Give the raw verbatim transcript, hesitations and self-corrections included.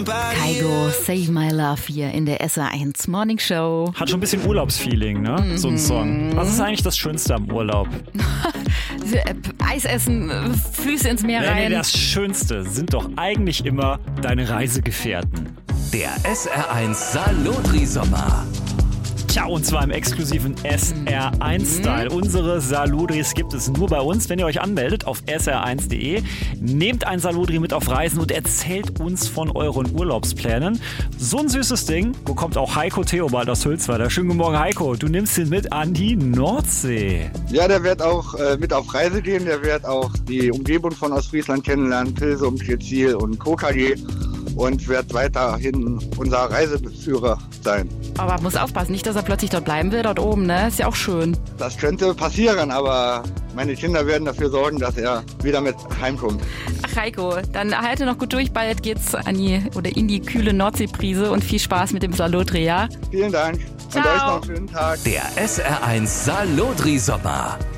Kygo, Save My Love hier in der S R eins Morning Show. Hat schon ein bisschen Urlaubsfeeling, ne? Mhm. So ein Song. Was ist eigentlich das Schönste am Urlaub? Eis essen, Füße ins Meer Nee, rein. nee, das Schönste sind doch eigentlich immer deine Reisegefährten. Der S R eins Saludri-Sommer. Tja, und zwar im exklusiven S R eins Style. Mhm. Unsere Saludris gibt es nur bei uns, wenn ihr euch anmeldet auf S R eins Punkt de. Nehmt ein Saludri mit auf Reisen und erzählt uns von euren Urlaubsplänen. So ein süßes Ding bekommt auch Heiko Theobald aus Hülsweiler. Schönen guten Morgen, Heiko. Du nimmst ihn mit an die Nordsee. Ja, der wird auch äh, mit auf Reise gehen. Der wird auch die Umgebung von Ostfriesland kennenlernen, Pilsum, Kitzil und Kokagi. Und wird weiterhin unser Reiseführer sein. Aber muss aufpassen, nicht, dass er plötzlich dort bleiben will, dort oben, ne? Ist ja auch schön. Das könnte passieren, aber meine Kinder werden dafür sorgen, dass er wieder mit heimkommt. Ach Heiko, dann halte noch gut durch, bald geht's an die, oder in die kühle Nordseebrise und viel Spaß mit dem Saludri, ja? Vielen Dank. Ciao. Und euch noch einen schönen Tag. Der S R eins Saludri-Sommer.